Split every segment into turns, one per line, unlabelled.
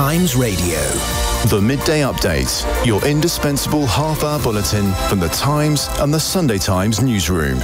Times Radio.
The Midday Update, your indispensable half-hour bulletin from the Times and the Sunday Times newsroom.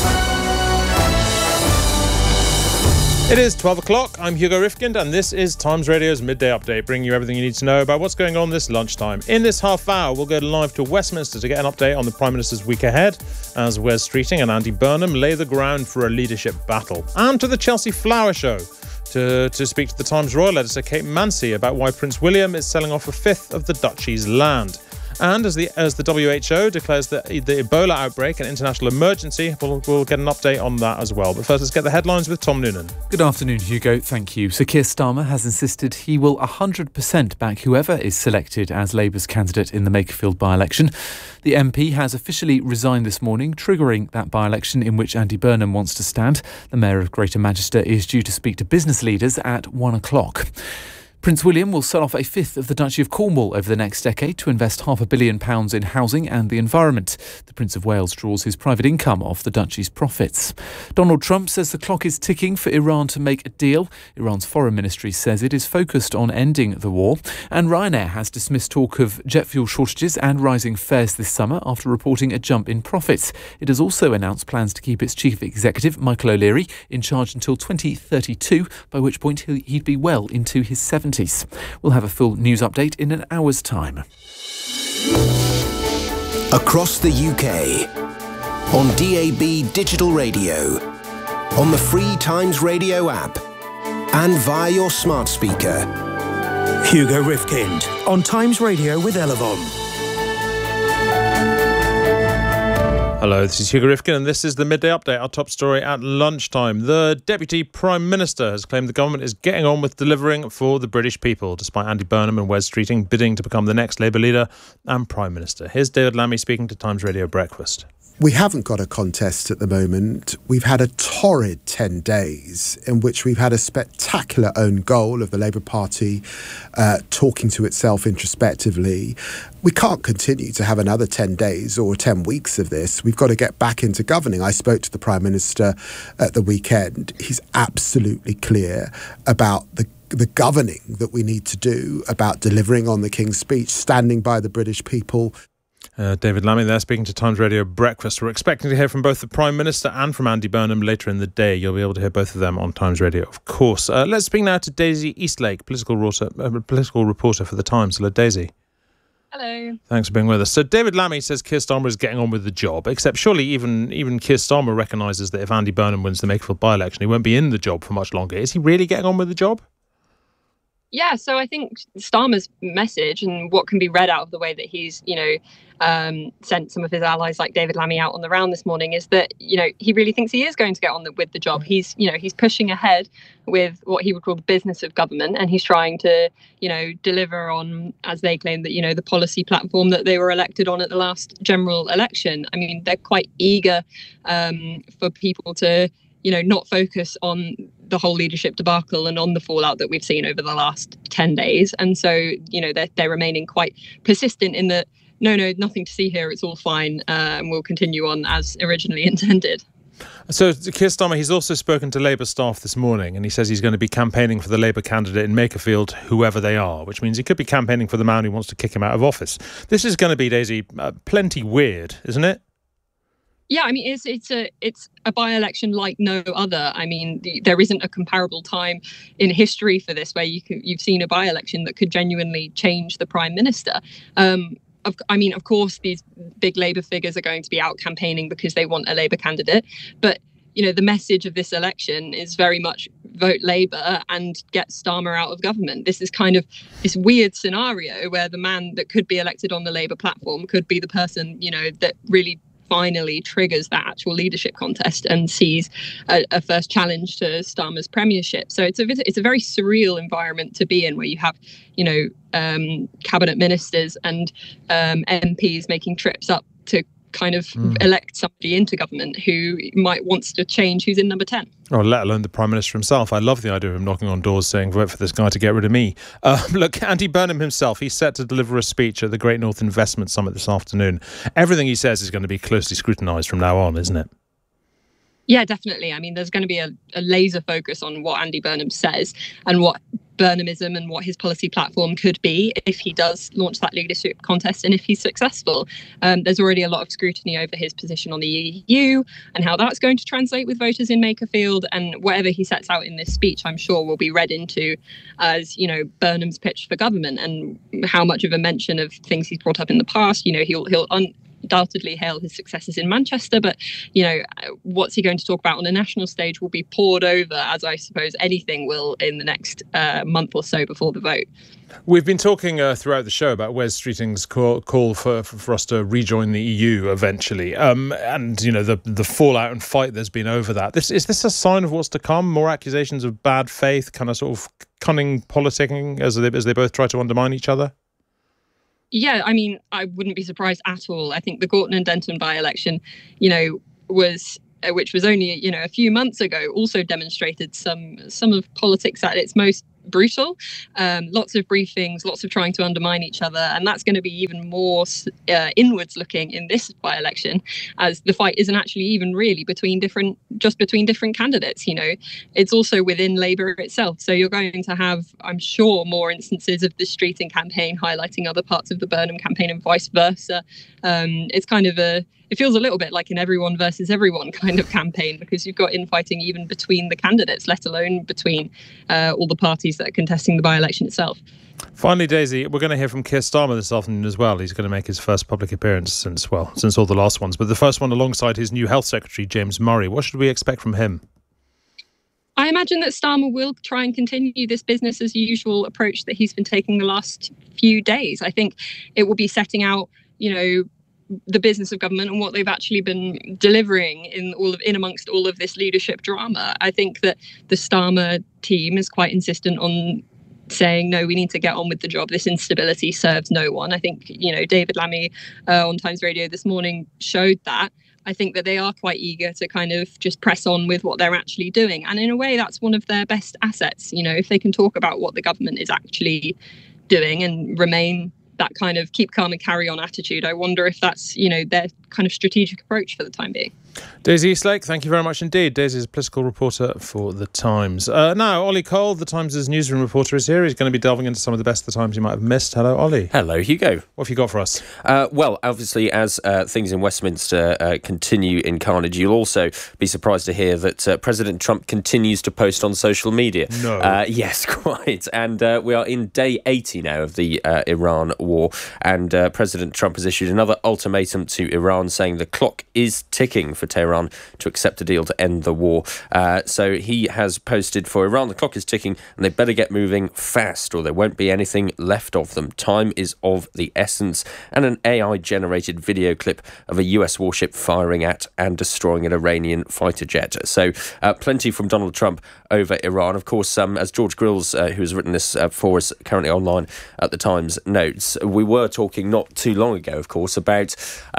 It is 12 o'clock. I'm Hugo Rifkind, and this is Times Radio's Midday Update, bringing you everything you need to know about what's going on this lunchtime. In this half hour, we'll go live to Westminster to get an update on the Prime Minister's week ahead, as Wes Streeting and Andy Burnham lay the ground for a leadership battle. And to the Chelsea Flower Show, to speak to the Times Royal editor Kate Mancy about why Prince William is selling off a fifth of the duchy's land. And as the WHO declares the Ebola outbreak an international emergency, we'll get an update on that as well. But first, let's get the headlines with Tom Noonan.
Good afternoon, Hugo. Thank you. Sir Keir Starmer has insisted he will 100% back whoever is selected as Labour's candidate in the Makerfield by-election. The MP has officially resigned this morning, triggering that by-election in which Andy Burnham wants to stand. The Mayor of Greater Manchester is due to speak to business leaders at 1 o'clock. Prince William will sell off a fifth of the Duchy of Cornwall over the next decade to invest £500 million in housing and the environment. The Prince of Wales draws his private income off the Duchy's profits. Donald Trump says the clock is ticking for Iran to make a deal. Iran's foreign ministry says it is focused on ending the war. And Ryanair has dismissed talk of jet fuel shortages and rising fares this summer after reporting a jump in profits. It has also announced plans to keep its chief executive, Michael O'Leary, in charge until 2032, by which point he'd be well into his 70s. We'll have a full news update in an hour's time.
Across the UK, on DAB digital radio, on the free Times Radio app, and via your smart speaker. Hugo Rifkind on Times Radio with Elevon.
Hello, this is Hugo Rifkin, and this is the Midday Update, our top story at lunchtime. The Deputy Prime Minister has claimed the government is getting on with delivering for the British people, despite Andy Burnham and Wes Streeting bidding to become the next Labour leader and Prime Minister. Here's David Lammy speaking to Times Radio Breakfast.
We haven't got a contest at the moment. We've had a torrid 10 days in which we've had a spectacular own goal of the Labour Party talking to itself introspectively. We can't continue to have another 10 days or 10 weeks of this. We've got to get back into governing. I spoke to the Prime Minister at the weekend. He's absolutely clear about the governing that we need to do, about delivering on the King's speech, standing by the British people.
David Lammy there speaking to Times Radio Breakfast. We're expecting to hear from both the Prime Minister and from Andy Burnham later in the day. You'll be able to hear both of them on Times Radio, of course. Let's speak now to Daisy Eastlake, political reporter for The Times. Hello, Daisy.
Hello.
Thanks for being with us. So David Lammy says Keir Starmer is getting on with the job, except surely even Keir Starmer recognises that if Andy Burnham wins the Makerfield by-election, he won't be in the job for much longer. Is he really getting on with the job?
Yeah, so I think Starmer's message and what can be read out of the way that he's, sent some of his allies like David Lammy out on the round this morning is that, he really thinks he is going to get on with the job. He's pushing ahead with what he would call the business of government, and he's trying to, deliver on, as they claim, that, the policy platform that they were elected on at the last general election. I mean, they're quite eager for people to, not focus on the whole leadership debacle and on the fallout that we've seen over the last 10 days. And so, they're remaining quite persistent in that, no, nothing to see here. It's all fine. And we'll continue on as originally intended.
So Keir Starmer, he's also spoken to Labour staff this morning, and he says he's going to be campaigning for the Labour candidate in Makerfield, whoever they are, which means he could be campaigning for the man who wants to kick him out of office. This is going to be, Daisy, plenty weird, isn't it?
Yeah, I mean, it's a by-election like no other. I mean, there isn't a comparable time in history for this where you've seen a by-election that could genuinely change the Prime Minister. Of course, these big Labour figures are going to be out campaigning because they want a Labour candidate. But, the message of this election is very much vote Labour and get Starmer out of government. This is kind of this weird scenario where the man that could be elected on the Labour platform could be the person, that really finally triggers that actual leadership contest and sees a first challenge to Starmer's premiership. So it's a very surreal environment to be in, where you have, cabinet ministers and MPs making trips up to kind of elect somebody into government who might wants to change who's in number 10.
Or let alone the Prime Minister himself. I love the idea of him knocking on doors saying, vote for this guy to get rid of me. Look, Andy Burnham himself, he's set to deliver a speech at the Great North Investment Summit this afternoon. Everything he says is going to be closely scrutinised from now on, isn't it?
Yeah, definitely. I mean, there's going to be a laser focus on what Andy Burnham says and what Burnhamism and what his policy platform could be if he does launch that leadership contest and if he's successful. There's already a lot of scrutiny over his position on the EU and how that's going to translate with voters in Makerfield. And whatever he sets out in this speech, I'm sure will be read into as, Burnham's pitch for government, and how much of a mention of things he's brought up in the past. He'll undoubtedly hail his successes in Manchester, but what's he going to talk about on a national stage will be poured over, as I suppose anything will, in the next month or so before the vote.
We've been talking throughout the show about Wes Streeting's call for us to rejoin the EU eventually, and the fallout and fight there's been over that. Is this a sign of what's to come? More accusations of bad faith, kind of sort of cunning politicking as they both try to undermine each other?
Yeah, I mean, I wouldn't be surprised at all. I think the Gorton and Denton by-election, which was only a few months ago, also demonstrated some of politics at its most brutal. Lots of briefings, lots of trying to undermine each other, and that's going to be even more inwards looking in this by-election, as the fight isn't actually even really between different candidates. It's also within Labour itself. So you're going to have, I'm sure, more instances of the Streeting campaign highlighting other parts of the Burnham campaign and vice versa. It's kind of it feels a little bit like an everyone versus everyone kind of campaign, because you've got infighting even between the candidates, let alone between all the parties that are contesting the by-election itself.
Finally, Daisy, we're going to hear from Keir Starmer this afternoon as well. He's going to make his first public appearance since all the last ones, but the first one alongside his new Health Secretary, James Murray. What should we expect from him?
I imagine that Starmer will try and continue this business as usual approach that he's been taking the last few days. I think it will be setting out, the business of government and what they've actually been delivering in amongst all of this leadership drama. I think that the Starmer team is quite insistent on saying, no, we need to get on with the job. This instability serves no one. I think, David Lammy on Times Radio this morning showed that. I think that they are quite eager to kind of just press on with what they're actually doing. And in a way, that's one of their best assets. If they can talk about what the government is actually doing and remain that kind of keep calm and carry on attitude, I wonder if that's, their kind of strategic approach for the time being.
Daisy Eastlake, thank you very much indeed. Daisy is a political reporter for The Times. Now, Ollie Cole, The Times' newsroom reporter, is here. He's going to be delving into some of the best of The Times you might have missed. Hello, Ollie.
Hello, Hugo.
What have you got for us?
Well, obviously, as things in Westminster continue in carnage, you'll also be surprised to hear that President Trump continues to post on social media.
No.
Yes, quite. And we are in day 80 now of the Iran war, and President Trump has issued another ultimatum to Iran, saying the clock is ticking for Tehran to accept a deal to end the war. So he has posted, for Iran, the clock is ticking and they better get moving fast or there won't be anything left of them. Time is of the essence. And an AI-generated video clip of a US warship firing at and destroying an Iranian fighter jet. So plenty from Donald Trump over Iran. Of course, as George Grills, who has written this for us currently online at The Times, notes, we were talking not too long ago, of course, about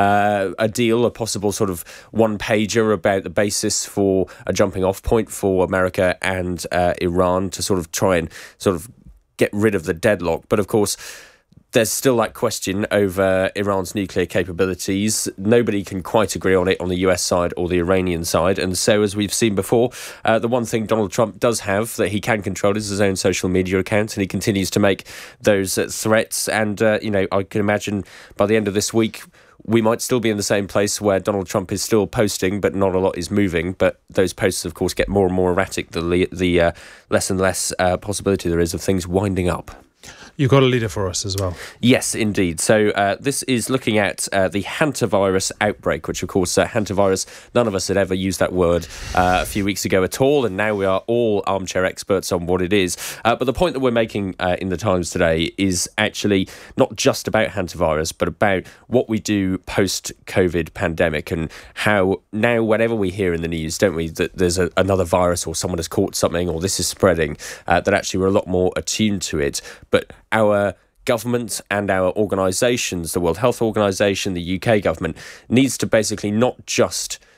a deal, a possible sort of one-pager about the basis for a jumping-off point for America and Iran to sort of try and sort of get rid of the deadlock. But, of course, there's still that question over Iran's nuclear capabilities. Nobody can quite agree on it on the US side or the Iranian side. And so, as we've seen before, the one thing Donald Trump does have that he can control is his own social media account, and he continues to make those threats. And, I can imagine by the end of this week, we might still be in the same place where Donald Trump is still posting, but not a lot is moving. But those posts, of course, get more and more erratic, the less and less possibility there is of things winding up.
You've got a leader for us as well.
Yes, indeed. So this is looking at the hantavirus outbreak, which, of course, hantavirus, none of us had ever used that word a few weeks ago at all, and now we are all armchair experts on what it is. But the point that we're making in The Times today is actually not just about hantavirus, but about what we do post-COVID pandemic and how now whenever we hear in the news, don't we, that there's another virus or someone has caught something or this is spreading, that actually we're a lot more attuned to it. But our government and our organisations, the World Health Organisation, the UK government, needs to basically not just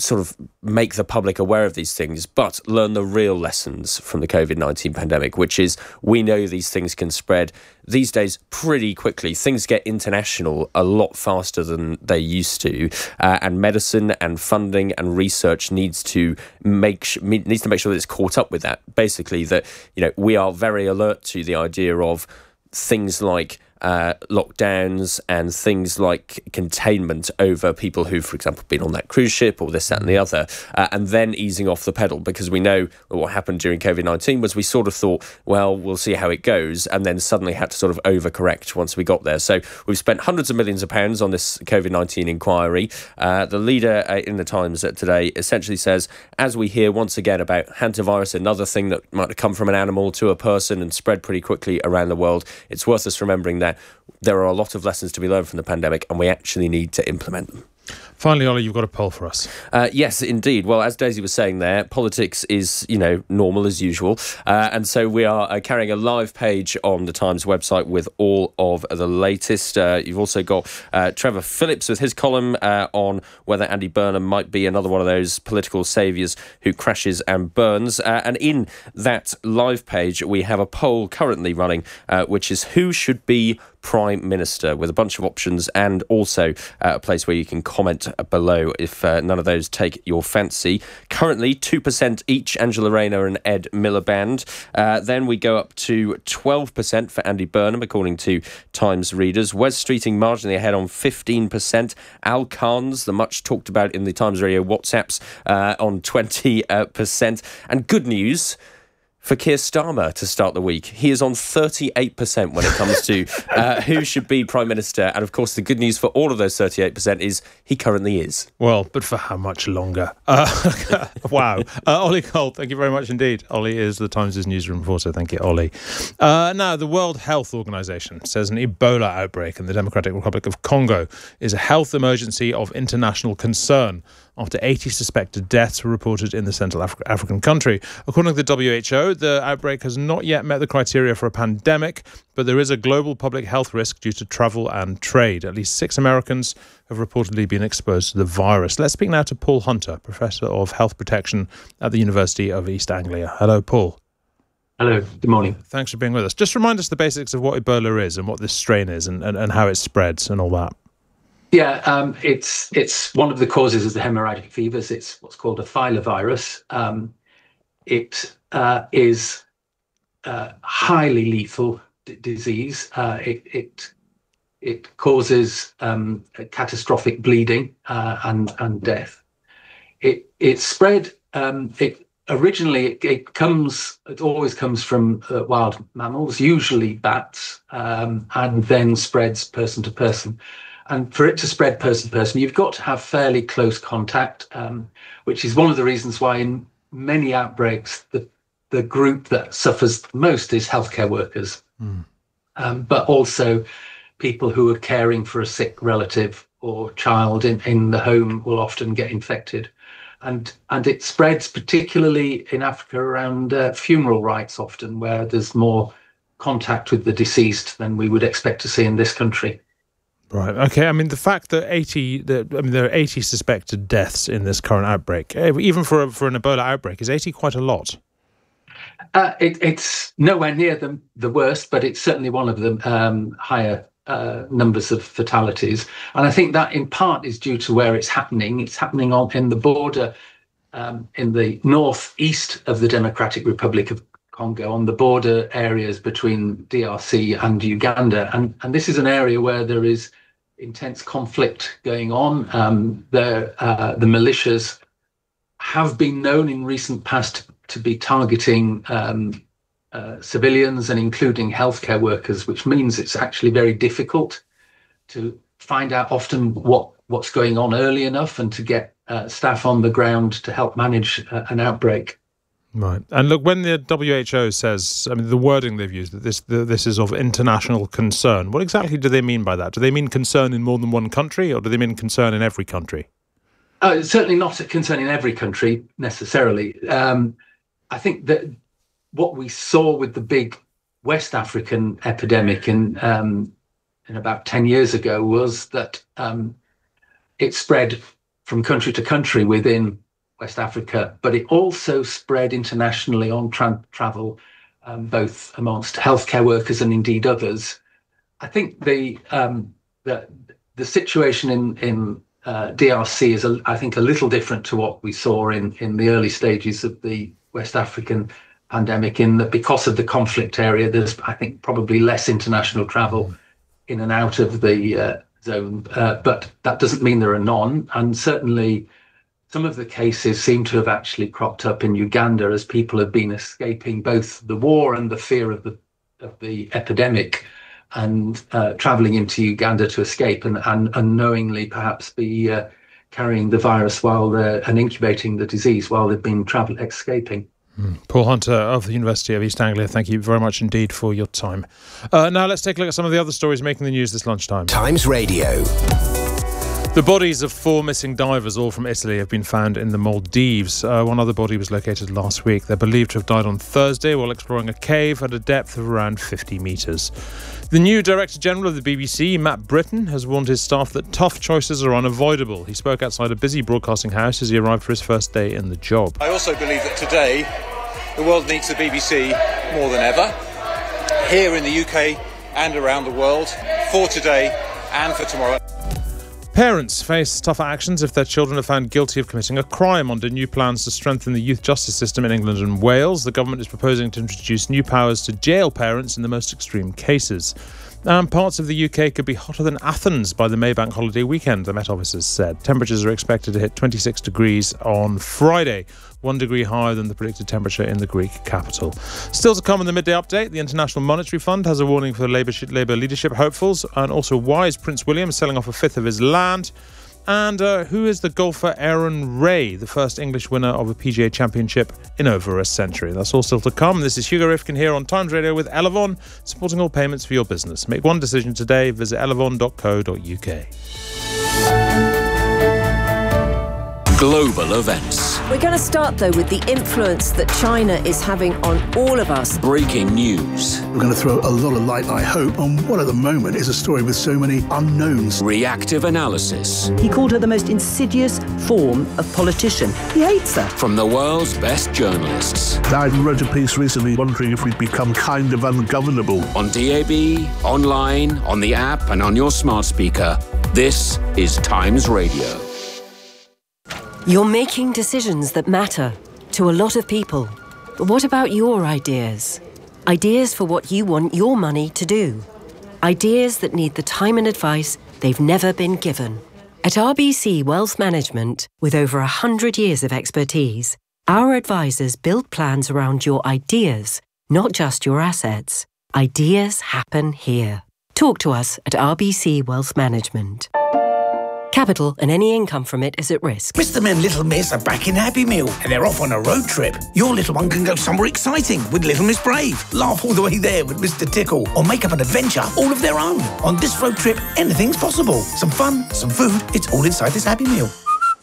sort of make the public aware of these things, but learn the real lessons from the COVID-19 pandemic, which is we know these things can spread these days pretty quickly. Things get international a lot faster than they used to, and medicine and funding and research needs to make sure that it's caught up with that. Basically, that we are very alert to the idea of things like lockdowns and things like containment over people who, for example, been on that cruise ship or this, that and the other, and then easing off the pedal, because we know what happened during COVID-19 was we sort of thought, well, we'll see how it goes, and then suddenly had to sort of overcorrect once we got there. So we've spent hundreds of millions of pounds on this COVID-19 inquiry. The leader in the Times today essentially says, as we hear once again about hantavirus, another thing that might have come from an animal to a person and spread pretty quickly around the world, it's worth us remembering that there are a lot of lessons to be learned from the pandemic, and we actually need to implement them.
Finally, Ollie, you've got a poll for us.
Yes, indeed. Well, as Daisy was saying there, politics is, normal as usual. And so we are carrying a live page on the Times website with all of the latest. You've also got Trevor Phillips with his column on whether Andy Burnham might be another one of those political saviours who crashes and burns. And in that live page, we have a poll currently running, which is who should be Prime Minister, with a bunch of options and also a place where you can comment below if none of those take your fancy. Currently 2% each, Angela Rayner and Ed Miliband. Then we go up to 12% for Andy Burnham, according to Times readers. Wes Streeting marginally ahead on 15%. Al Carnes, the much talked about in the Times Radio WhatsApps, on 20%. And good news for Keir Starmer to start the week. He is on 38% when it comes to who should be Prime Minister. And of course, the good news for all of those 38% is he currently is.
Well, but for how much longer? Wow. Ollie Cole, thank you very much indeed. Ollie is the Times' newsroom reporter. Thank you, Ollie. Now, the World Health Organization says an Ebola outbreak in the Democratic Republic of Congo is a health emergency of international concern after 80 suspected deaths were reported in the Central African country. According to the WHO, the outbreak has not yet met the criteria for a pandemic, but there is a global public health risk due to travel and trade. At least 6 Americans have reportedly been exposed to the virus. Let's speak now to Paul Hunter, Professor of Health Protection at the University of East Anglia. Hello, Paul.
Hello, good morning.
Thanks for being with us. Just remind us the basics of what Ebola is and what this strain is and how it spreads and all that.
Yeah, it's one of the causes of the hemorrhagic fevers. It's what's called a filovirus. It is a highly lethal disease. It causes catastrophic bleeding and death. It spread. It always comes from wild mammals, usually bats, and then spreads person to person. And for it to spread person to person, you've got to have fairly close contact, which is one of the reasons why in many outbreaks, the group that suffers most is healthcare workers, but also people who are caring for a sick relative or child in the home will often get infected. And it spreads particularly in Africa around funeral rites often, where there's more contact with the deceased than we would expect to see in this country.
Right. Okay. I mean, the fact that there are 80 suspected deaths in this current outbreak, even for an Ebola outbreak, is 80 quite a lot?
It's nowhere near the worst, but it's certainly one of the higher numbers of fatalities. And I think that in part is due to where it's happening. It's happening in the border in the northeast of the Democratic Republic of Congo, on the border areas between DRC and Uganda. And this is an area where there is intense conflict going on. The militias have been known in recent past to be targeting civilians and including healthcare workers, which means it's actually very difficult to find out often what's going on early enough and to get staff on the ground to help manage an outbreak.
Right. And look, when the WHO says, I mean, the wording they've used, that this is of international concern, what exactly do they mean by that? Do they mean concern in more than one country, or do they mean concern in every country?
It's certainly not a concern in every country, necessarily. I think that what we saw with the big West African epidemic in about 10 years ago was that it spread from country to country within West Africa, but it also spread internationally on travel, both amongst healthcare workers and indeed others. I think the situation in DRC is, I think, a little different to what we saw in the early stages of the West African pandemic, in that because of the conflict area, there's, I think, probably less international travel in and out of the zone. But that doesn't mean there are none. And certainly some of the cases seem to have actually cropped up in Uganda as people have been escaping both the war and the fear of the epidemic, and travelling into Uganda to escape and unknowingly perhaps be carrying the virus and incubating the disease while they've been escaping.
Paul Hunter of the University of East Anglia, thank you very much indeed for your time. Now let's take a look at some of the other stories making the news this lunchtime.
Times Radio.
The bodies of 4 missing divers, all from Italy, have been found in the Maldives. One other body was located last week. They're believed to have died on Thursday while exploring a cave at a depth of around 50 metres. The new Director General of the BBC, Matt Britton, has warned his staff that tough choices are unavoidable. He spoke outside a busy broadcasting house as he arrived for his first day in the job.
I also believe that today the world needs the BBC more than ever, here in the UK and around the world, for today and for tomorrow.
Parents face tougher actions if their children are found guilty of committing a crime under new plans to strengthen the youth justice system in England and Wales. The government is proposing to introduce new powers to jail parents in the most extreme cases. And parts of the UK could be hotter than Athens by the Maybank holiday weekend, the Met Office has said. Temperatures are expected to hit 26 degrees on Friday, 1 degree higher than the predicted temperature in the Greek capital. Still to come in the midday update, the International Monetary Fund has a warning for Labour leadership hopefuls, and also why is Prince William selling off a fifth of his land? And who is the golfer Aaron Ray, the first English winner of a PGA Championship in over a century? That's all still to come. This is Hugo Rifkin here on Times Radio with Elavon, supporting all payments for your business. Make one decision today. Visit elavon.co.uk.
Global events.
We're going to start, though, with the influence that China is having on all of us.
Breaking news.
We're going to throw a lot of light, I hope, on what at the moment is a story with so many unknowns.
Reactive analysis.
He called her the most insidious form of politician. He hates her.
From the world's best journalists.
I wrote a piece recently wondering if we'd become kind of ungovernable.
On DAB, online, on the app and on your smart speaker. This is Times Radio.
You're making decisions that matter to a lot of people. But what about your ideas? Ideas for what you want your money to do. Ideas that need the time and advice they've never been given. At RBC Wealth Management, with over 100 years of expertise, our advisors build plans around your ideas, not just your assets. Ideas happen here. Talk to us at RBC Wealth Management. Capital and any income from it is at risk.
Mr. and Little Miss are back in Happy Meal and they're off on a road trip. Your little one can go somewhere exciting with Little Miss Brave, laugh all the way there with Mr. Tickle, or make up an adventure all of their own. On this road trip, anything's possible. Some fun, some food, it's all inside this Happy Meal.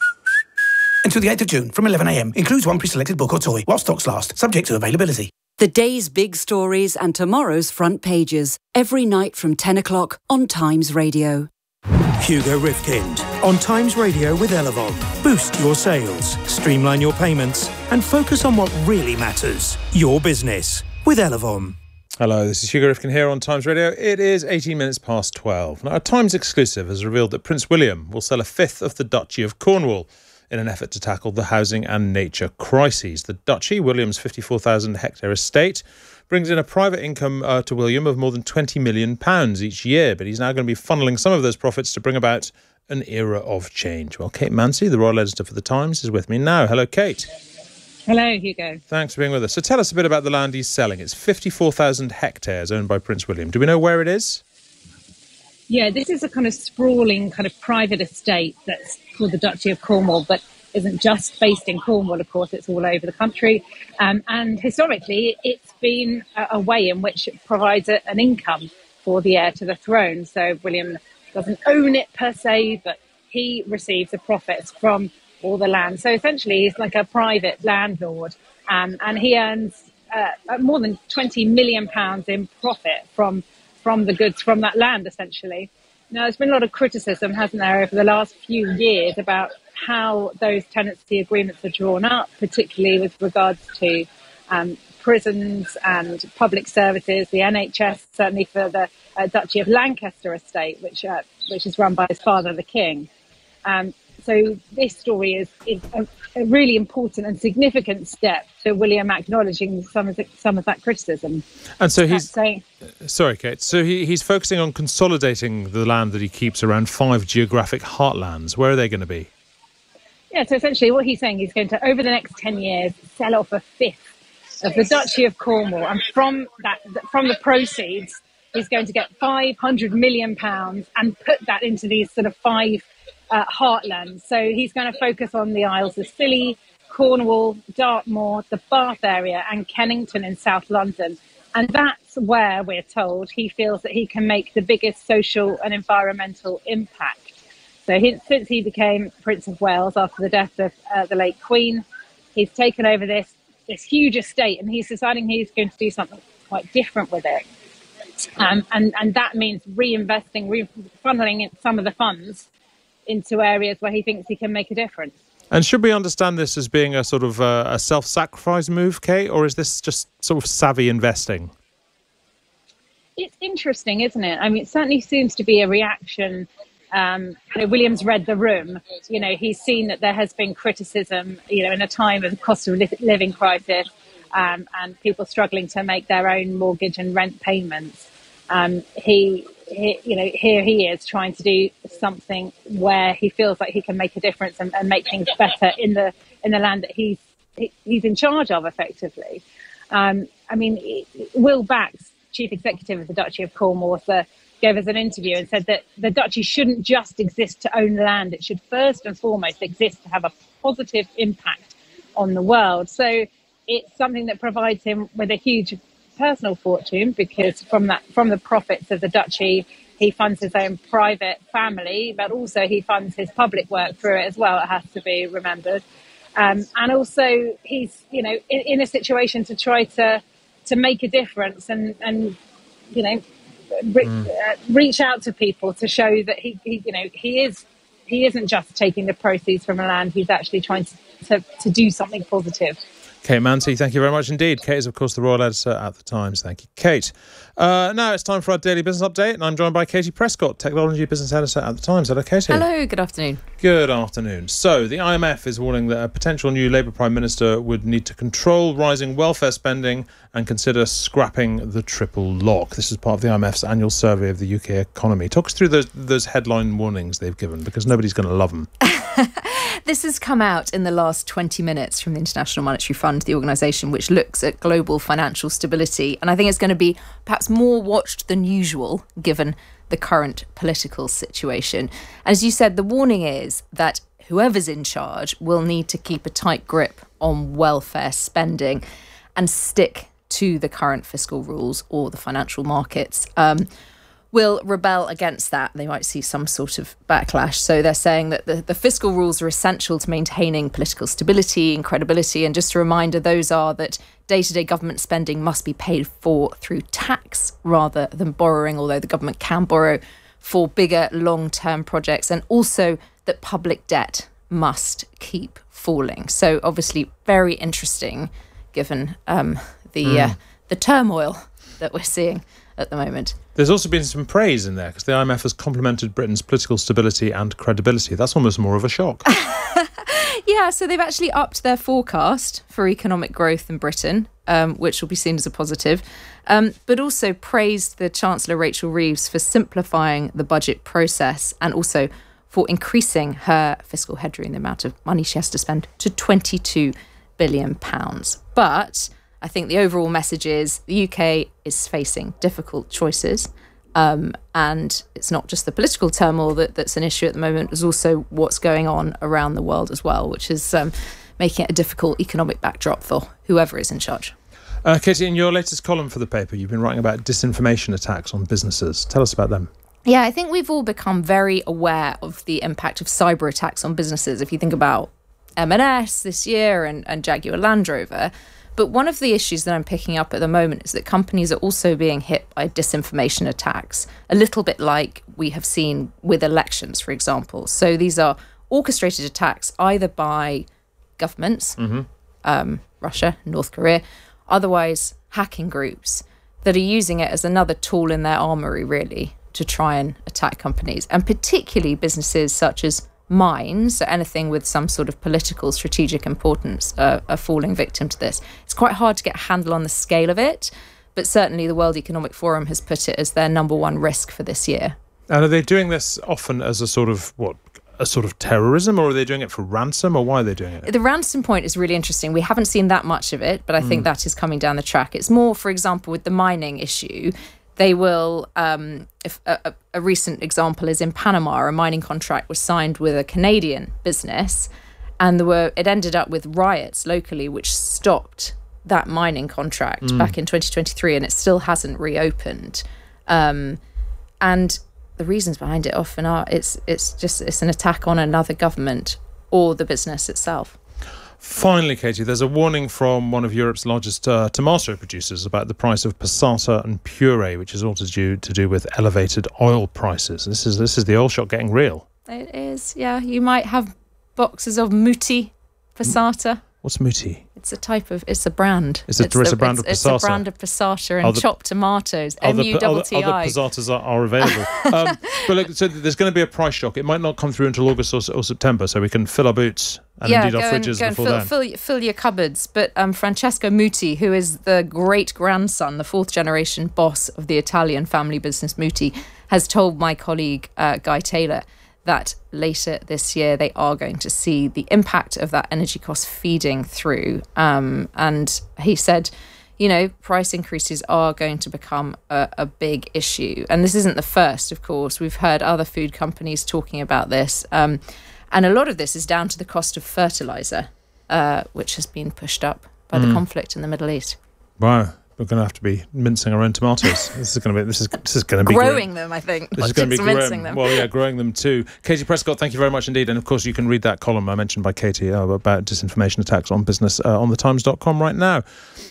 Until the 8th of June from 11 a.m. Includes one pre-selected book or toy while stocks last, subject to availability.
The day's big stories and tomorrow's front pages. Every night from 10 o'clock on Times Radio.
Hugo Rifkind on Times Radio with Elavon. Boost your sales, streamline your payments, and focus on what really matters, your business, with Elavon.
Hello, this is Hugo Rifkin here on Times Radio. It is 18 minutes past 12. Now, a Times exclusive has revealed that Prince William will sell a fifth of the Duchy of Cornwall in an effort to tackle the housing and nature crises. The Duchy, William's 54,000-hectare estate, brings in a private income to William of more than £20 million each year, but he's now going to be funneling some of those profits to bring about an era of change. Well, Kate Mancy, the royal editor for The Times, is with me now. Hello, Kate.
Hello, Hugo.
Thanks for being with us. So tell us a bit about the land he's selling. It's 54,000 hectares owned by Prince William. Do we know where it is?
Yeah, this is a kind of sprawling kind of private estate that's called the Duchy of Cornwall, but isn't just based in Cornwall, of course, it's all over the country. And historically, it's been a way in which it provides an income for the heir to the throne. So William doesn't own it per se, but he receives the profits from all the land. So essentially, he's like a private landlord, and he earns more than £20 million in profit from the goods from that land, essentially. Now, there's been a lot of criticism, hasn't there, over the last few years about how those tenancy agreements are drawn up, particularly with regards to prisons and public services, the NHS, certainly for the Duchy of Lancaster estate, which is run by his father, the King. So this story is a really important and significant step to William acknowledging some of that criticism.
And so sorry, Kate. So he's focusing on consolidating the land that he keeps around 5 geographic heartlands. Where are they going to be?
Yeah, so essentially what he's saying, he's going to, over the next 10 years, sell off a fifth of the Duchy of Cornwall. And from the proceeds, he's going to get £500 million and put that into these sort of 5 heartlands. So he's going to focus on the Isles of Scilly, Cornwall, Dartmoor, the Bath area and Kennington in South London. And that's where, we're told, he feels that he can make the biggest social and environmental impact. So since he became Prince of Wales after the death of the late Queen, he's taken over this huge estate and he's deciding he's going to do something quite different with it. And that means reinvesting, funneling some of the funds into areas where he thinks he can make a difference.
And should we understand this as being a sort of a self-sacrifice move, Kate, or is this just sort of savvy investing?
It's interesting, isn't it? I mean, it certainly seems to be a reaction. William's read the room. He's seen that there has been criticism, in a time of the cost of living crisis and people struggling to make their own mortgage and rent payments. Here he is trying to do something where he feels like he can make a difference and make things better in the land that he's in charge of, effectively. Will Bax, chief executive of the Duchy of Cornwall, gave us an interview and said that the duchy shouldn't just exist to own land. It should first and foremost exist to have a positive impact on the world. So it's something that provides him with a huge personal fortune, because from the profits of the duchy, he funds his own private family, but also he funds his public work through it as well. It has to be remembered. And also he's, in a situation to try to make a difference and reach out to people to show that he isn't just taking the proceeds from a land. He's actually trying to do something positive.
Kate Mantie, thank you very much indeed. Kate is, of course, the Royal Editor at The Times. Thank you, Kate. Now it's time for our Daily Business Update, and I'm joined by Katie Prescott, Technology Business Editor at The Times. Hello, Katie.
Hello, good afternoon.
Good afternoon. So, the IMF is warning that a potential new Labour Prime Minister would need to control rising welfare spending and consider scrapping the triple lock. This is part of the IMF's annual survey of the UK economy. Talk us through those headline warnings they've given, because nobody's going to love them.
This has come out in the last 20 minutes from the International Monetary Fund, the organisation which looks at global financial stability. And I think it's going to be perhaps more watched than usual, given the current political situation. As you said, the warning is that whoever's in charge will need to keep a tight grip on welfare spending and stick to the current fiscal rules, or the financial markets will rebel against that. They might see some sort of backlash. So they're saying that the fiscal rules are essential to maintaining political stability and credibility. And just a reminder, those are that day-to-day government spending must be paid for through tax rather than borrowing, although the government can borrow for bigger long-term projects, and also that public debt must keep falling. So obviously very interesting, given the turmoil that we're seeing at the moment.
There's also been some praise in there, because the IMF has complimented Britain's political stability and credibility. That's almost more of a shock.
Yeah, so they've actually upped their forecast for economic growth in Britain, which will be seen as a positive, but also praised the Chancellor Rachel Reeves for simplifying the budget process and also for increasing her fiscal headroom, the amount of money she has to spend, to £22 billion. But I think the overall message is the UK is facing difficult choices, and it's not just the political turmoil that's an issue at the moment, it's also what's going on around the world as well, which is making it a difficult economic backdrop for whoever is in charge.
Katie, in your latest column for the paper, you've been writing about disinformation attacks on businesses. Tell us about them.
Yeah, I think we've all become very aware of the impact of cyber attacks on businesses. If you think about M&S this year and Jaguar Land Rover, But one of the issues that I'm picking up at the moment is that companies are also being hit by disinformation attacks, a little bit like we have seen with elections, for example. So these are orchestrated attacks either by governments, Russia, North Korea, otherwise hacking groups that are using it as another tool in their armoury, really, to try and attack companies, and particularly businesses such as mine, so anything with some sort of political strategic importance are falling victim to this. It's quite hard to get a handle on the scale of it, but certainly the World Economic Forum has put it as their number one risk for this year.
And are they doing this often as a sort of terrorism, or are they doing it for ransom, or why are they doing it?
The ransom point is really interesting. We haven't seen that much of it, but I think that is coming down the track. It's more, for example, with the mining issue. They will, if a recent example is in Panama, a mining contract was signed with a Canadian business, and it ended up with riots locally, which stopped that mining contract back in 2023, and it still hasn't reopened. And the reasons behind it often are it's an attack on another government or the business itself.
Finally, Katie, there's a warning from one of Europe's largest tomato producers about the price of passata and puree, which is all to do with elevated oil prices. This is the oil shot getting real.
It is, yeah. You might have boxes of Mutti passata.
What's Mutti?
It's a brand.
It's a brand of passata.
It's a brand of passata and chopped tomatoes. M-U-T-T-I.
Other passatas are available. But look, so there's going to be a price shock. It might not come through until August or September, so we can fill our boots and indeed our fridges before then.
Fill your cupboards. But Francesco Mutti, who is the great-grandson, the fourth-generation boss of the Italian family business Mutti, has told my colleague Guy Taylor that later this year they are going to see the impact of that energy cost feeding through. And he said, price increases are going to become a big issue. And this isn't the first, of course. We've heard other food companies talking about this. And a lot of this is down to the cost of fertiliser, which has been pushed up by the conflict in the Middle East.
Wow. We're going to have to be mincing our own tomatoes. This is going to be
growing them, I think.
This is going to be
mincing them.
Well, yeah, growing them too. Katie Prescott, thank you very much indeed. And of course, you can read that column I mentioned by Katie about disinformation attacks on business on thetimes.com right now.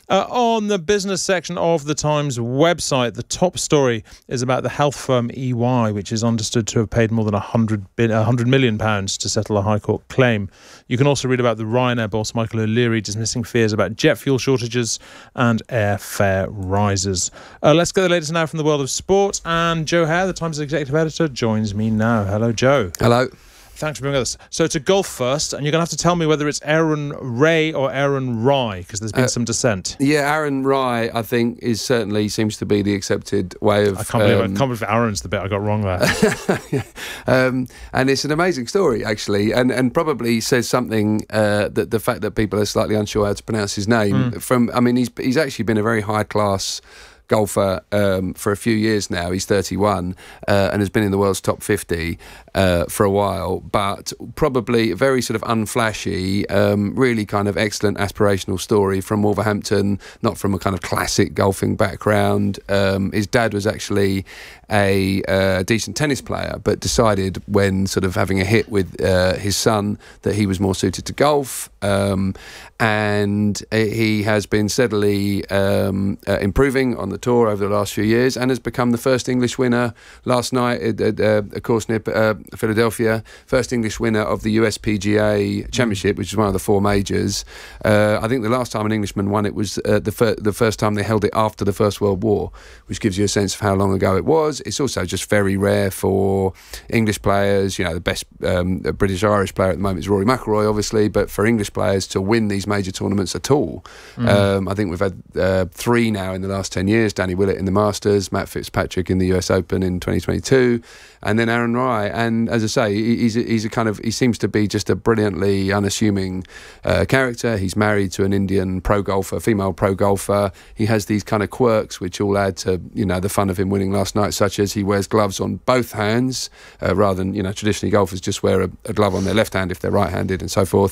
On the business section of the Times website, the top story is about the health firm EY, which is understood to have paid more than £100 million to settle a High Court claim. You can also read about the Ryanair boss Michael O'Leary dismissing fears about jet fuel shortages and airfare rises. Let's get the latest now from the world of sport. And Joe Hare, the Times executive editor, joins me now. Hello, Joe.
Hello.
Thanks for being with us. So to golf first, and you're going to have to tell me whether it's Aaron Ray or Aaron Rai, because there's been some dissent.
Yeah, Aaron Rai, I think, seems to be the accepted way of...
I can't believe Aaron's the bit I got wrong there.
And it's an amazing story, actually, and probably says something that the fact that people are slightly unsure how to pronounce his name. He's actually been a very high-class golfer for a few years now. He's 31 and has been in the world's top 50 for a while, but probably a very sort of unflashy, really kind of excellent aspirational story from Wolverhampton, not from a kind of classic golfing background. His dad was actually a decent tennis player, but decided when sort of having a hit with his son that he was more suited to golf, and he has been steadily improving on the tour over the last few years and has become the first English winner last night at a course near Philadelphia, first English winner of the USPGA Championship, which is one of the four majors. I think the last time an Englishman won it was the first time they held it after the First World War, which gives you a sense of how long ago it was. It's also just very rare for English players. The best British-Irish player at the moment is Rory McIlroy, obviously, but for English players to win these major tournaments at all. I think we've had 3 now in the last 10 years. Danny Willett in the Masters, Matt Fitzpatrick in the US Open in 2022, and then Aaron Rai. And as I say, he seems to be just a brilliantly unassuming character. He's married to an Indian pro golfer, female pro golfer. He has these kind of quirks which all add to the fun of him winning last night, such as he wears gloves on both hands rather than traditionally golfers just wear a glove on their left hand if they're right-handed and so forth.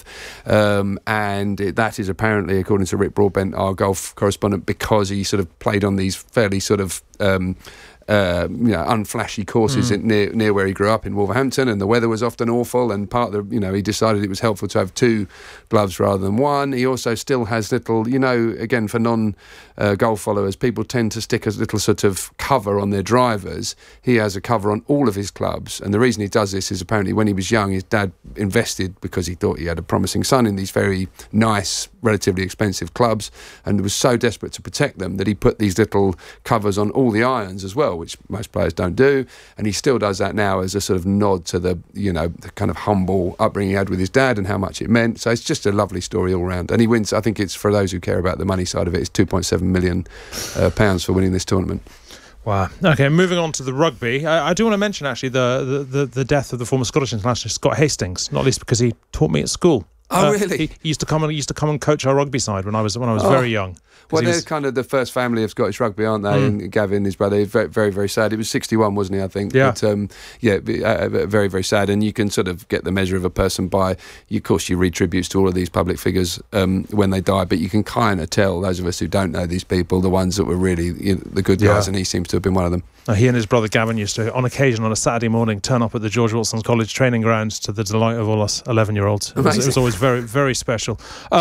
And that is apparently, according to Rick Broadbent, our golf correspondent, because he sort of played on these fairly sort of unflashy courses near where he grew up in Wolverhampton, and the weather was often awful, and he decided it was helpful to have 2 gloves rather than 1. He also still has little, again, for non-golf followers, people tend to stick a little sort of cover on their drivers. He has a cover on all of his clubs, and the reason he does this is apparently when he was young, his dad invested, because he thought he had a promising son, in these very nice, relatively expensive clubs, and was so desperate to protect them that he put these little covers on all the irons as well, which most players don't do, and he still does that now as a sort of nod to the the kind of humble upbringing he had with his dad and how much it meant. So it's just a lovely story all round, and he wins. I think it's, for those who care about the money side of it, it's £2.7 million for winning this tournament.
Wow. Okay, moving on to the rugby. I do want to mention actually the death of the former Scottish international Scott Hastings, not least because he taught me at school.
Oh, really?
He used to come and coach our rugby side when I was very young.
Well, they're kind of the first family of Scottish rugby, aren't they? And Gavin, his brother, very, very, very sad. He was 61, wasn't he, I think?
Yeah.
But, very, very sad. And you can sort of get the measure of a person by, of course, you read tributes to all of these public figures when they die, but you can kind of tell, those of us who don't know these people, the ones that were really the good guys, and he seems to have been one of them.
He and his brother Gavin used to, on occasion, on a Saturday morning, turn up at the George Wilson's College training grounds to the delight of all us 11-year-olds. It was always very, very special.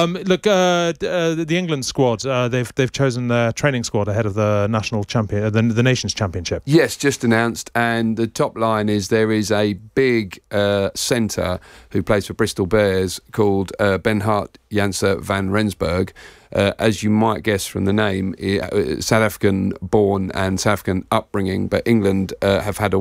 The England squad, they've chosen their training squad ahead of the national champion, the Nations Championship.
Yes, just announced, and the top line is there is a big centre who plays for Bristol Bears called Benhart Janse van Rensburg. As you might guess from the name, South African born and South African upbringing, but England have had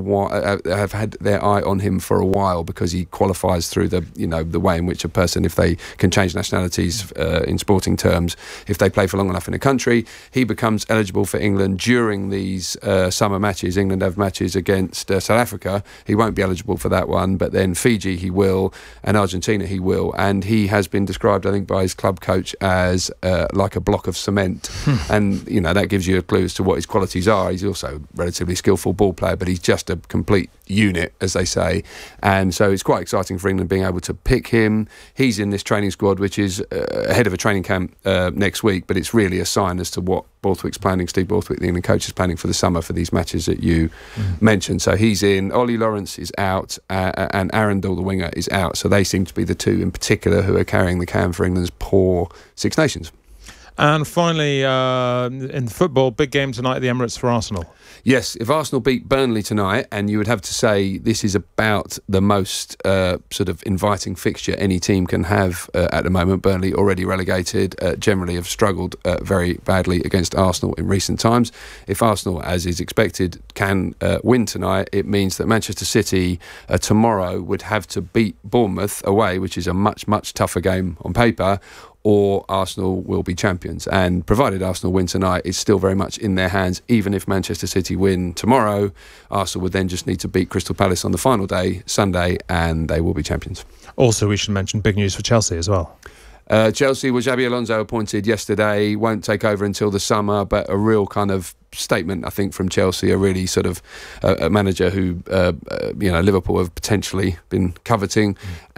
their eye on him for a while because he qualifies through the way in which a person, if they can change nationalities in sporting terms, if they play for long enough in a country, he becomes eligible for England during these summer matches. England have matches against South Africa. He won't be eligible for that one, but then Fiji he will, and Argentina he will, and he has been described, I think, by his club coach as like a block of cement. And that gives you a clue as to what his qualities are. He's also a relatively skillful ball player, but he's just a complete unit, as they say, and so it's quite exciting for England being able to pick him. He's in this training squad, which is ahead of a training camp next week, but it's really a sign as to what Borthwick's planning. Steve Borthwick, the England coach, is planning for the summer for these matches that you mentioned. So he's in. Ollie Lawrence is out, and Arundel, the winger, is out. So they seem to be the two in particular who are carrying the can for England's poor Six Nations.
And finally, in football, big game tonight at the Emirates for Arsenal.
Yes, if Arsenal beat Burnley tonight, and you would have to say this is about the most sort of inviting fixture any team can have at the moment. Burnley, already relegated, generally have struggled very badly against Arsenal in recent times. If Arsenal, as is expected, can win tonight, it means that Manchester City tomorrow would have to beat Bournemouth away, which is a much, much tougher game on paper, or Arsenal will be champions. And provided Arsenal win tonight, it's still very much in their hands. Even if Manchester City win tomorrow, Arsenal would then just need to beat Crystal Palace on the final day, Sunday, and they will be champions.
Also, we should mention big news for Chelsea as well.
Chelsea was Xabi Alonso appointed yesterday, won't take over until the summer, but a real kind of statement, I think, from Chelsea, a really sort of a manager who Liverpool have potentially been coveting,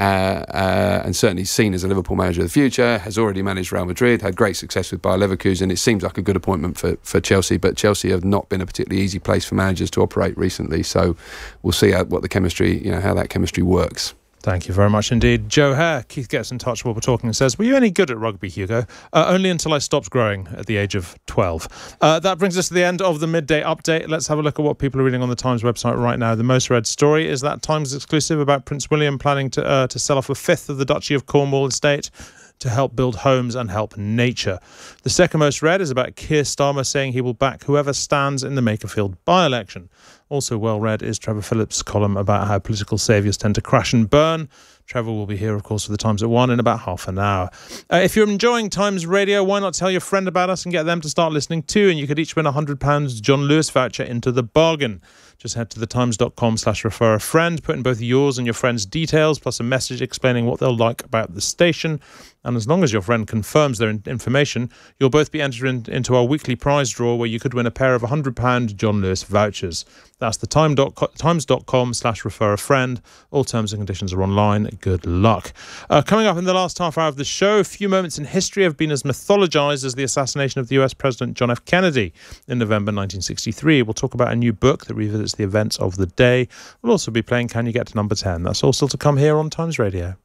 and certainly seen as a Liverpool manager of the future, has already managed Real Madrid, had great success with Bayer Leverkusen. It seems like a good appointment for Chelsea, but Chelsea have not been a particularly easy place for managers to operate recently, so we'll see how that chemistry works.
Thank you very much indeed. Joe Hare, Keith gets in touch while we're talking and says, were you any good at rugby, Hugo? Only until I stopped growing at the age of 12. That brings us to the end of the midday update. Let's have a look at what people are reading on the Times website right now. The most read story is that Times exclusive about Prince William planning to sell off a fifth of the Duchy of Cornwall estate to help build homes and help nature. The second most read is about Keir Starmer saying he will back whoever stands in the Makerfield by-election. Also well read is Trevor Phillips' column about how political saviours tend to crash and burn. Trevor will be here, of course, for the Times at 1 in about half an hour. If you're enjoying Times Radio, why not tell your friend about us and get them to start listening too? And you could each win a £100 John Lewis voucher into the bargain. Just head to thetimes.com/refer a friend, put in both yours and your friend's details, plus a message explaining what they'll like about the station. And as long as your friend confirms their information, you'll both be entered into our weekly prize draw where you could win a pair of £100 John Lewis vouchers. That's the times.com/refer a friend. All terms and conditions are online. good luck. Coming up in the last half hour of the show, a few moments in history have been as mythologized as the assassination of the US President John F. Kennedy in November 1963. We'll talk about a new book that revisits the events of the day. We'll also be playing Can You Get to Number 10? That's all still to come here on Times Radio.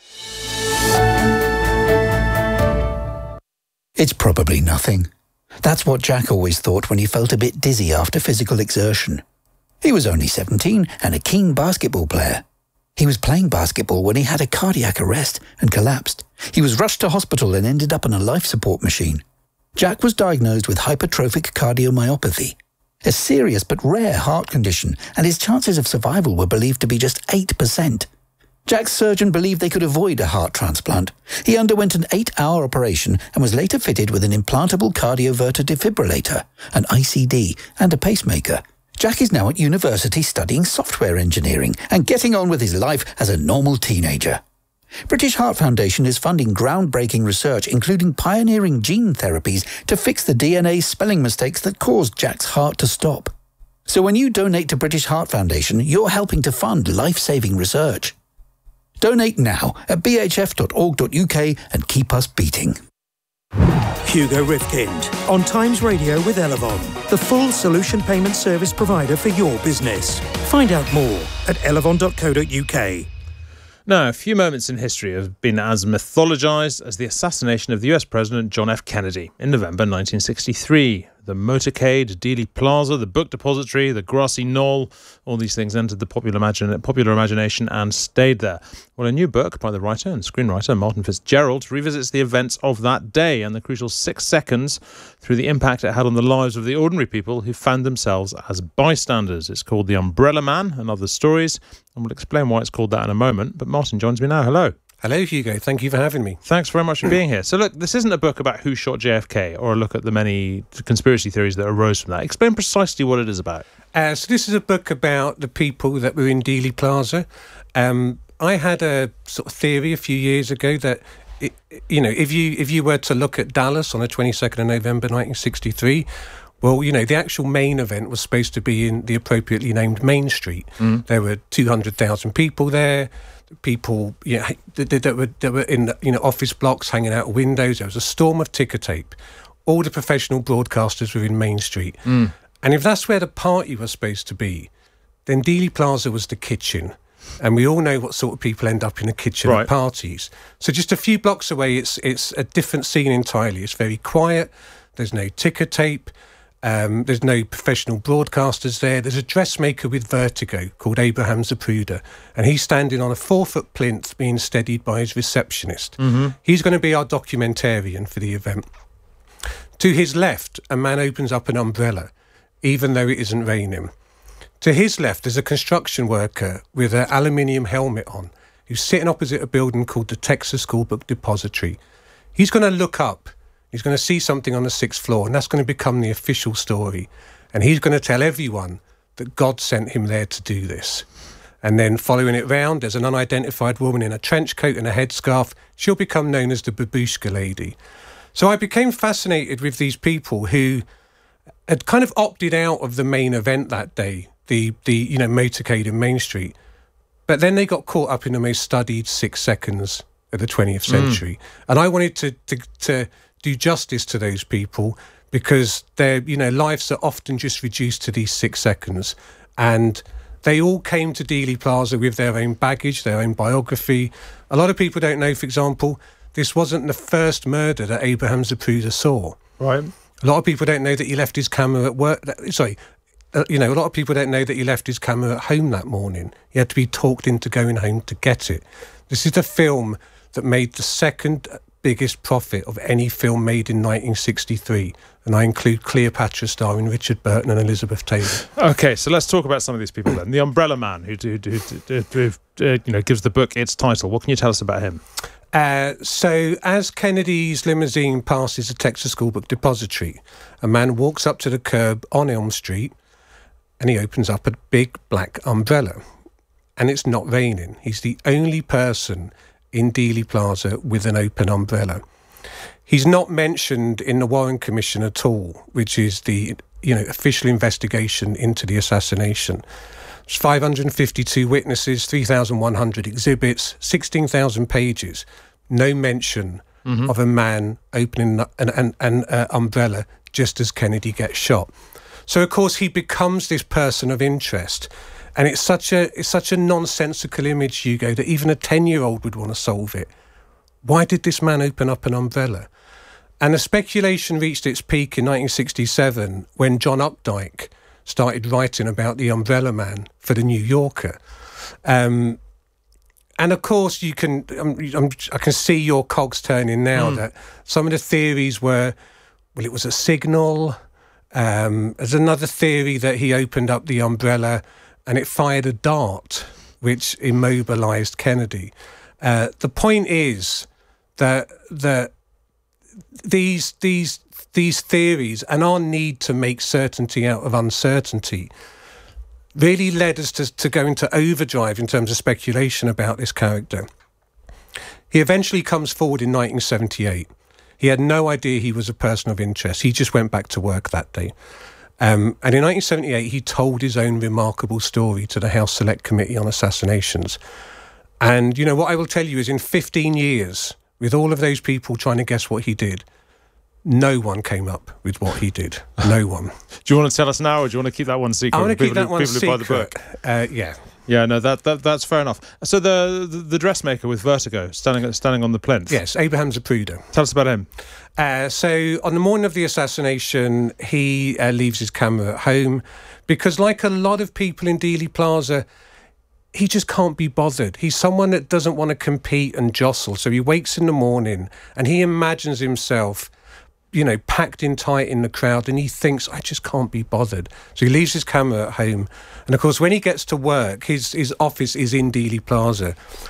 It's probably nothing. That's what Jack always thought when he felt a bit dizzy after physical exertion. He was only 17 and a keen basketball player. He was playing basketball when he had a cardiac arrest and collapsed. He was rushed to hospital and ended up on a life support machine. Jack was diagnosed with hypertrophic cardiomyopathy, a serious but rare heart condition, and his chances of survival were believed to be just 8%. Jack's surgeon believed they could avoid a heart transplant. He underwent an 8-hour operation and was later fitted with an implantable cardioverter defibrillator, an ICD, and a pacemaker. Jack is now at university studying software engineering and getting on with his life as a normal teenager. British Heart Foundation is funding groundbreaking research, including pioneering gene therapies to fix the DNA spelling mistakes that caused Jack's heart to stop. So when you donate to British Heart Foundation, you're helping to fund life-saving research. Donate now at bhf.org.uk and keep us beating.
Hugo Rifkind on Times Radio with Elevon, the full solution payment service provider for your business. Find out more at elevon.co.uk.
Now, a few moments in history have been as mythologized as the assassination of the US President John F. Kennedy in November 1963. The motorcade, Dealey Plaza, the book depository, the grassy knoll, all these things entered the popular imagination and stayed there. Well, a new book by the writer and screenwriter Martin Fitzgerald revisits the events of that day and the crucial 6 seconds through the impact it had on the lives of the ordinary people who found themselves as bystanders. It's called The Umbrella Man and Other Stories, and we'll explain why it's called that in a moment. But Martin joins me now. Hello.
Hello, Hugo. Thank you for having me.
Thanks very much for being here. So, look, this isn't a book about who shot JFK or a look at the many conspiracy theories that arose from that. Explain precisely what it is about.
So this is a book about the people that were in Dealey Plaza. I had a sort of theory a few years ago that, if you were to look at Dallas on the 22nd of November 1963, well, the actual main event was supposed to be in the appropriately named Main Street. There were 200,000 people there. People, that were in office blocks, hanging out of windows. There was a storm of ticker tape. All the professional broadcasters were in Main Street, and if that's where the party was supposed to be, then Dealey Plaza was the kitchen, and we all know what sort of people end up in a kitchen at parties. So just a few blocks away, it's a different scene entirely. It's very quiet. There's no ticker tape. There's no professional broadcasters there. There's a dressmaker with vertigo called Abraham Zapruder, and he's standing on a 4-foot plinth being steadied by his receptionist. He's going to be our documentarian for the event. To his left, a man opens up an umbrella, even though it isn't raining. To his left, there's a construction worker with an aluminium helmet on, who's sitting opposite a building called the Texas School Book Depository. He's going to look up. He's going to see something on the 6th floor, and that's going to become the official story. And he's going to tell everyone that God sent him there to do this. And then following it round, there's an unidentified woman in a trench coat and a headscarf. She'll become known as the Babushka Lady. So I became fascinated with these people who had kind of opted out of the main event that day, the motorcade in Main Street. But then they got caught up in the most studied 6 seconds of the 20th century. And I wanted to do justice to those people because their lives are often just reduced to these 6 seconds, and they all came to Dealey Plaza with their own baggage, their own biography. A lot of people don't know, for example, this wasn't the first murder that Abraham Zapruder saw.
Right.
A lot of people don't know that he left his camera at work. A lot of people don't know that he left his camera at home that morning. He had to be talked into going home to get it. This is the film that made the second biggest profit of any film made in 1963, and I include Cleopatra starring Richard Burton and Elizabeth Taylor.
Okay, so let's talk about some of these people then. The Umbrella Man, who gives the book its title. What can you tell us about him?
So as Kennedy's limousine passes the Texas School Book Depository, a man walks up to the curb on Elm Street and he opens up a big black umbrella, and it's not raining. He's the only person in Dealey Plaza with an open umbrella. He's not mentioned in the Warren Commission at all, which is the official investigation into the assassination. 552 witnesses, 3,100 exhibits, 16,000 pages. No mention of a man opening an umbrella just as Kennedy gets shot. So, of course, he becomes this person of interest. And it's such a nonsensical image, Hugo, that even a 10-year-old would want to solve it. Why did this man open up an umbrella? And the speculation reached its peak in 1967 when John Updike started writing about the Umbrella Man for the New Yorker. And of course, I can see your cogs turning now that some of the theories were, well, it was a signal. There's another theory that he opened up the umbrella and it fired a dart, which immobilised Kennedy. The point is that these theories and our need to make certainty out of uncertainty really led us to go into overdrive in terms of speculation about this character. He eventually comes forward in 1978. He had no idea he was a person of interest. He just went back to work that day. And in 1978, he told his own remarkable story to the House Select Committee on Assassinations. And, you know, what I will tell you is in 15 years, with all of those people trying to guess what he did, no one came up with what he did. No one.
Do you want to tell us now, or do you want to keep that one secret?
I want to keep that one secret.
People who buy the book.
Yeah.
Yeah, no, that's fair enough. So the dressmaker with vertigo, standing on the plinth.
Yes, Abraham Zapruder.
Tell us about him.
So on the morning of the assassination, he leaves his camera at home because, like a lot of people in Dealey Plaza, he just can't be bothered. He's someone that doesn't want to compete and jostle. So he wakes in the morning and he imagines himself, you know, packed in tight in the crowd, and he thinks, I just can't be bothered. So he leaves his camera at home. And of course, when he gets to work, his office is in Dealey Plaza.